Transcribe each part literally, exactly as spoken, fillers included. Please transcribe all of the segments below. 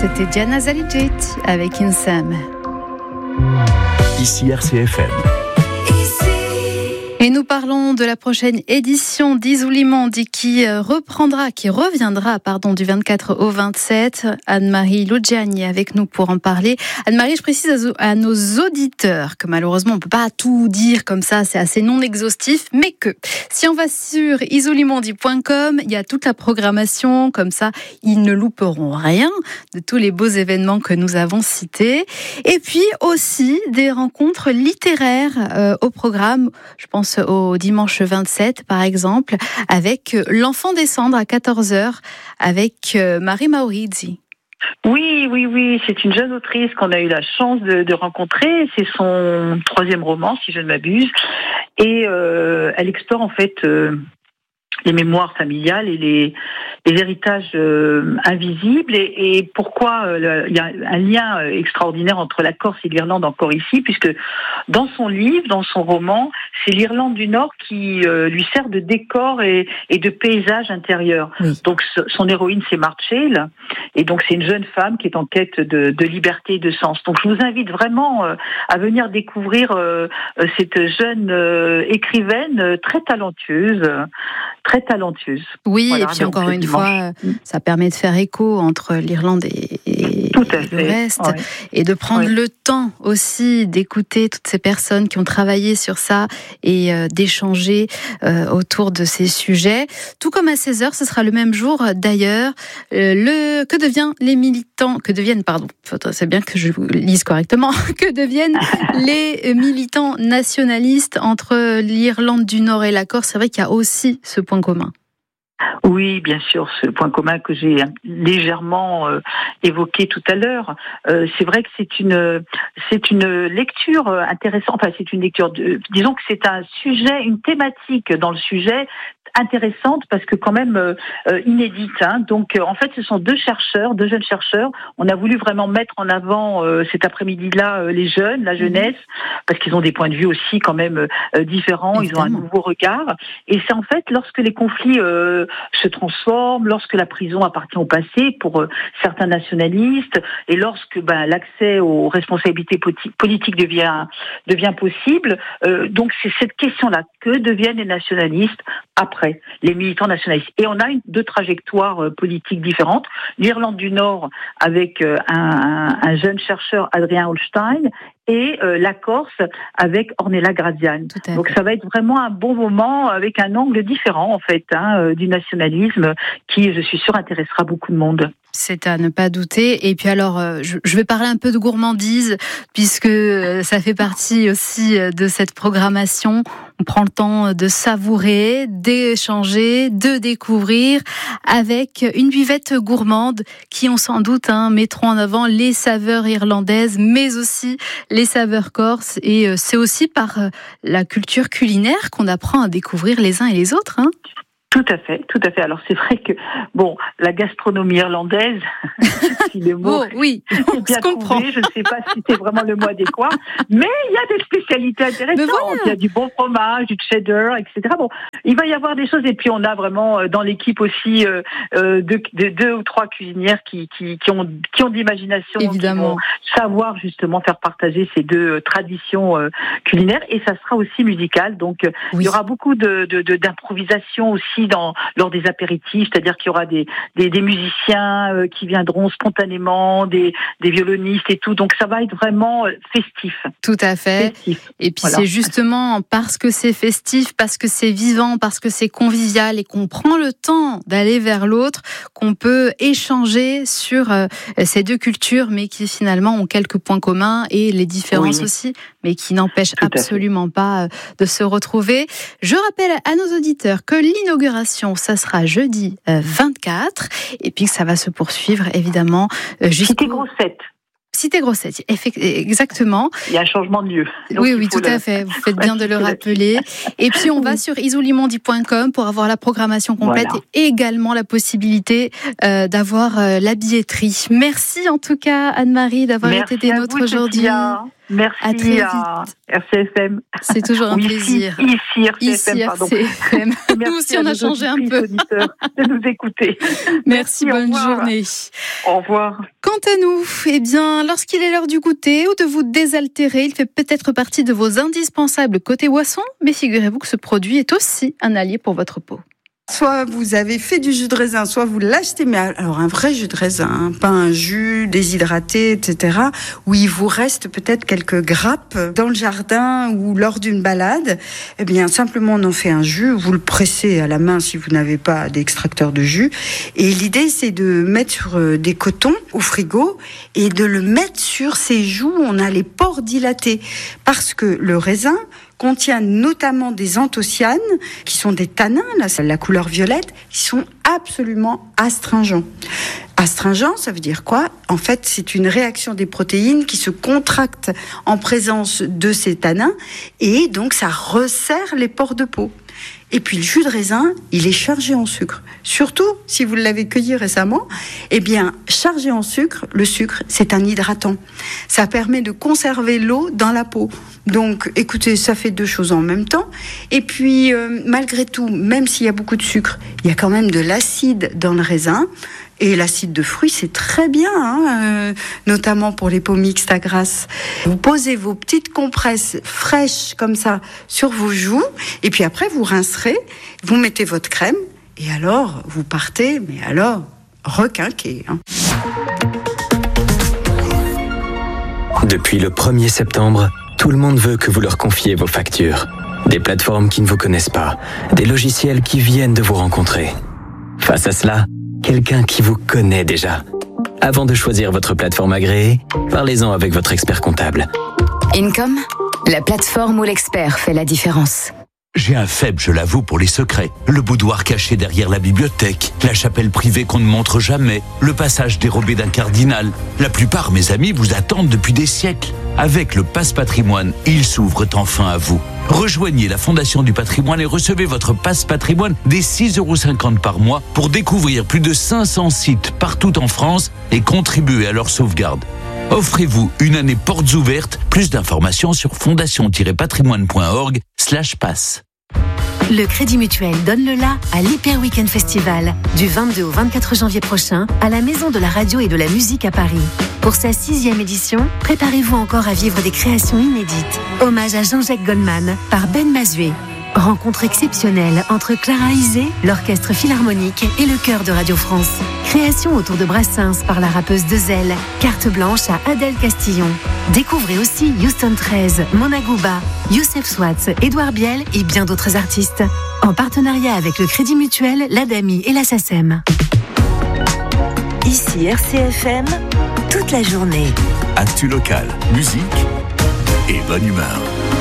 c'était Diana Zalijit avec Insam. Ici R C F M. Et nous parlons de la prochaine édition d'Isulimandi qui reprendra, qui reviendra, pardon, du vingt-quatre au vingt-sept. Anne-Marie Lugiani est avec nous pour en parler. Anne-Marie, je précise à nos auditeurs que malheureusement on peut pas tout dire comme ça, c'est assez non exhaustif, mais que si on va sur isulimandi point com, il y a toute la programmation, comme ça ils ne louperont rien de tous les beaux événements que nous avons cités. Et puis aussi des rencontres littéraires euh, au programme, je pense au dimanche vingt-sept, par exemple, avec L'Enfant des Cendres à quatorze heures, avec Marie Maurizzi. Oui, oui, oui, c'est une jeune autrice qu'on a eu la chance de, de rencontrer. C'est son troisième roman, si je ne m'abuse. Et euh, elle explore en fait euh, les mémoires familiales et les, les héritages euh, invisibles. Et, et pourquoi euh, il y a un lien extraordinaire entre la Corse et l'Irlande encore ici, puisque dans son livre, dans son roman, c'est l'Irlande du Nord qui euh, lui sert de décor et, et de paysage intérieur. Oui. Donc son héroïne, c'est Marchale, et donc c'est une jeune femme qui est en quête de, de liberté et de sens. Donc je vous invite vraiment euh, à venir découvrir euh, cette jeune euh, écrivaine euh, très talentueuse, euh, très talentueuse. Oui, voilà, et puis encore une fois, ça permet de faire écho entre l'Irlande et, et, Tout à et fait. le reste, ouais. et de prendre ouais. le temps aussi d'écouter toutes ces personnes qui ont travaillé sur ça et euh, d'échanger euh, autour de ces sujets. Tout comme à seize heures, ce sera le même jour d'ailleurs. Euh, le que devient les militants, que deviennent, pardon, c'est bien que je lise correctement, que deviennent les militants nationalistes entre l'Irlande du Nord et la Corse. C'est vrai qu'il y a aussi ce point commun. Oui, bien sûr, ce point commun que j'ai légèrement euh, évoqué tout à l'heure. Euh, c'est vrai que c'est une c'est une lecture intéressante. Enfin, c'est une lecture de, disons que c'est un sujet, une thématique dans le sujet intéressante parce que quand même euh, inédite. Hein. Donc, euh, en fait, ce sont deux chercheurs, deux jeunes chercheurs. On a voulu vraiment mettre en avant euh, cet après-midi-là euh, les jeunes, la jeunesse, parce qu'ils ont des points de vue aussi quand même euh, différents. Évidemment. Ils ont un nouveau regard. Et c'est en fait lorsque les conflits euh, se transforment, lorsque la prison appartient au passé pour euh, certains nationalistes, et lorsque ben, l'accès aux responsabilités politiques devient devient possible. Euh, donc, c'est cette question-là, que deviennent les nationalistes après, les militants nationalistes. Et on a une, deux trajectoires euh, politiques différentes. L'Irlande du Nord avec euh, un, un jeune chercheur, Adrien Holstein, et euh, la Corse avec Ornella Graziani. Donc ça va être vraiment un bon moment avec un angle différent en fait hein, euh, du nationalisme qui, je suis sûre, intéressera beaucoup de monde. C'est à ne pas douter. Et puis alors, je, je vais parler un peu de gourmandise, puisque ça fait partie aussi de cette programmation. On prend le temps de savourer, d'échanger, de découvrir avec une buvette gourmande qui, on s'en doute, hein, mettront en avant les saveurs irlandaises, mais aussi les saveurs corses. Et c'est aussi par la culture culinaire qu'on apprend à découvrir les uns et les autres, hein. Tout à fait, tout à fait. Alors c'est vrai que bon, la gastronomie irlandaise, si le mot oh, oui, est bien trouvé, je ne sais pas si c'est vraiment le mot adéquat, mais il y a des spécialités intéressantes. Voilà. Il y a du bon fromage, du cheddar, et cetera. Bon, il va y avoir des choses, et puis on a vraiment dans l'équipe aussi euh, deux, deux, deux ou trois cuisinières qui, qui, qui ont qui ont de l'imagination, évidemment, qui vont savoir justement faire partager ces deux traditions euh, culinaires, et ça sera aussi musical. Donc oui. Il y aura beaucoup de, de, de d'improvisation aussi. Dans, lors des apéritifs, c'est-à-dire qu'il y aura des, des, des musiciens euh, qui viendront spontanément, des, des violonistes et tout, donc ça va être vraiment festif. Tout à fait. Festif. Et puis Voilà. C'est justement parce que c'est festif, parce que c'est vivant, parce que c'est convivial et qu'on prend le temps d'aller vers l'autre, qu'on peut échanger sur euh, ces deux cultures, mais qui finalement ont quelques points communs et les différences oui. aussi, mais qui n'empêchent Tout absolument pas de se retrouver. Je rappelle à nos auditeurs que l'inauguration ça sera jeudi vingt-quatre et puis que ça va se poursuivre évidemment jusqu'au... Cité Grossette. Cité Grossette, exactement. Il y a un changement de lieu. Oui, oui, tout le... à fait. Vous faites bien de le rappeler. Et puis, on va sur isulimandi point com pour avoir la programmation complète voilà. et également la possibilité euh, d'avoir euh, la billetterie. Merci en tout cas, Anne-Marie, d'avoir Merci été des nôtres aujourd'hui. Merci à très vite. à R C F M. C'est toujours un oui, plaisir. Ici, ici R C F M, ici, pardon. R C F M. Nous aussi, on a changé un peu. De nous écouter. Merci, Merci bonne journée. Au revoir. Quant à nous, eh bien, lorsqu'il est l'heure du goûter ou de vous désaltérer, il fait peut-être partie de vos indispensables côté boisson, mais figurez-vous que ce produit est aussi un allié pour votre peau. Soit vous avez fait du jus de raisin, soit vous l'achetez, mais alors un vrai jus de raisin, hein, pas un jus déshydraté, et cetera, où il vous reste peut-être quelques grappes dans le jardin ou lors d'une balade. Eh bien, simplement, on en fait un jus, vous le pressez à la main si vous n'avez pas d'extracteur de jus. Et l'idée, c'est de mettre sur des cotons au frigo et de le mettre sur ses joues où on a les pores dilatés. Parce que le raisin contient notamment des anthocyanes, qui sont des tanins, là, c'est la couleur violette, qui sont absolument astringents. Astringent, ça veut dire quoi ? En fait, c'est une réaction des protéines qui se contractent en présence de ces tanins, et donc ça resserre les pores de peau. Et puis le jus de raisin, il est chargé en sucre. Surtout si vous l'avez cueilli récemment, eh bien, chargé en sucre, le sucre, c'est un hydratant. Ça permet de conserver l'eau dans la peau. Donc, écoutez, ça fait deux choses en même temps. Et puis, euh, malgré tout, même s'il y a beaucoup de sucre, il y a quand même de l'acide dans le raisin. Et l'acide de fruits, c'est très bien, hein, euh, notamment pour les peaux mixtes à grasse. Vous posez vos petites compresses fraîches comme ça sur vos joues, et puis après vous rincerez, vous mettez votre crème, et alors vous partez, mais alors requinquez. Hein. Depuis le premier septembre, tout le monde veut que vous leur confiez vos factures. Des plateformes qui ne vous connaissent pas, des logiciels qui viennent de vous rencontrer. Face à cela, quelqu'un qui vous connaît déjà. Avant de choisir votre plateforme agréée, parlez-en avec votre expert comptable. Income, la plateforme où l'expert fait la différence. J'ai un faible, je l'avoue, pour les secrets. Le boudoir caché derrière la bibliothèque, la chapelle privée qu'on ne montre jamais, le passage dérobé d'un cardinal. La plupart, mes amis, vous attendent depuis des siècles. Avec le Passe Patrimoine, ils s'ouvrent enfin à vous. Rejoignez la Fondation du Patrimoine et recevez votre Passe Patrimoine dès six euros cinquante par mois pour découvrir plus de cinq cents sites partout en France et contribuer à leur sauvegarde. Offrez-vous une année portes ouvertes. Plus d'informations sur fondation-patrimoine point org slash passe. Le Crédit Mutuel donne le la à l'Hyper Weekend Festival du vingt-deux au vingt-quatre janvier prochain à la Maison de la Radio et de la Musique à Paris. Pour sa sixième édition, préparez-vous encore à vivre des créations inédites. Hommage à Jean-Jacques Goldman par Ben Mazué. Rencontre exceptionnelle entre Clara Isé, l'Orchestre Philharmonique et le Chœur de Radio France. Création autour de Brassens par la rappeuse Dezel. Carte blanche à Adèle Castillon. Découvrez aussi Houston treize, Mona Gouba, Youssef Swatz, Édouard Biel et bien d'autres artistes. En partenariat avec le Crédit Mutuel, l'Adami et la SACEM. Ici R C F M, toute la journée. Actu local, musique et bonne humeur.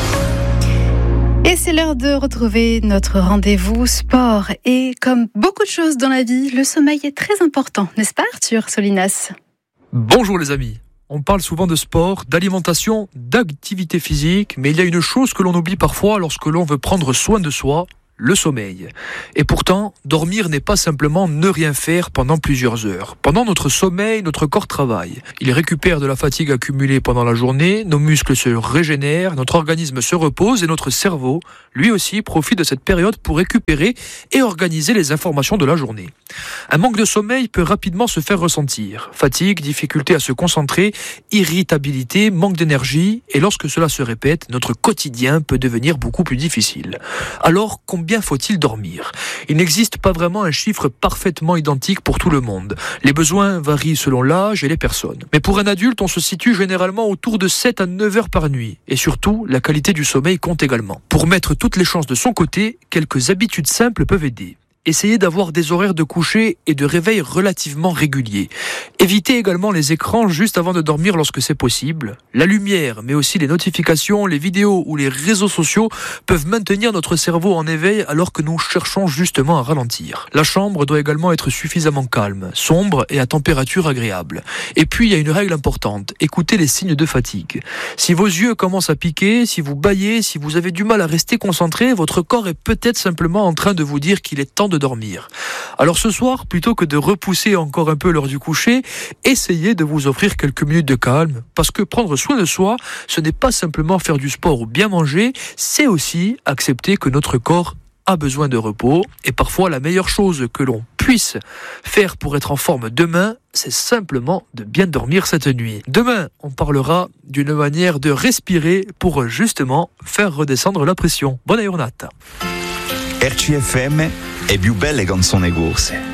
Et c'est l'heure de retrouver notre rendez-vous sport. Et comme beaucoup de choses dans la vie, le sommeil est très important, n'est-ce pas Arthur Solinas ? Bonjour les amis. On parle souvent de sport, d'alimentation, d'activité physique, mais il y a une chose que l'on oublie parfois lorsque l'on veut prendre soin de soi, le sommeil. Et pourtant, dormir n'est pas simplement ne rien faire pendant plusieurs heures. Pendant notre sommeil, notre corps travaille. Il récupère de la fatigue accumulée pendant la journée, nos muscles se régénèrent, notre organisme se repose et notre cerveau, lui aussi, profite de cette période pour récupérer et organiser les informations de la journée. Un manque de sommeil peut rapidement se faire ressentir. Fatigue, difficulté à se concentrer, irritabilité, manque d'énergie, et lorsque cela se répète, notre quotidien peut devenir beaucoup plus difficile. Alors, combien faut-il dormir ? Il n'existe pas vraiment un chiffre parfaitement identique pour tout le monde. Les besoins varient selon l'âge et les personnes. Mais pour un adulte, on se situe généralement autour de sept à neuf heures par nuit. Et surtout, la qualité du sommeil compte également. Pour mettre toutes les chances de son côté, quelques habitudes simples peuvent aider. Essayez d'avoir des horaires de coucher et de réveil relativement réguliers. Évitez également les écrans juste avant de dormir lorsque c'est possible. La lumière, mais aussi les notifications, les vidéos ou les réseaux sociaux peuvent maintenir notre cerveau en éveil alors que nous cherchons justement à ralentir. La chambre doit également être suffisamment calme, sombre et à température agréable. Et puis il y a une règle importante, écoutez les signes de fatigue. Si vos yeux commencent à piquer, si vous bâillez, si vous avez du mal à rester concentré, votre corps est peut-être simplement en train de vous dire qu'il est temps de dormir. Alors ce soir, plutôt que de repousser encore un peu l'heure du coucher, essayez de vous offrir quelques minutes de calme, parce que prendre soin de soi, ce n'est pas simplement faire du sport ou bien manger, c'est aussi accepter que notre corps a besoin de repos, et parfois la meilleure chose que l'on puisse faire pour être en forme demain, c'est simplement de bien dormir cette nuit. Demain, on parlera d'une manière de respirer pour justement faire redescendre la pression. Bonne giornata. R C F M è più belle canzoni corse.